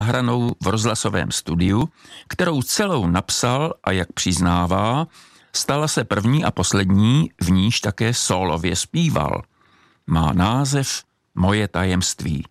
hranou v rozhlasovém studiu, kterou celou napsal a jak přiznává, stala se první a poslední, v níž také sólově zpíval. Má název Moje tajemství.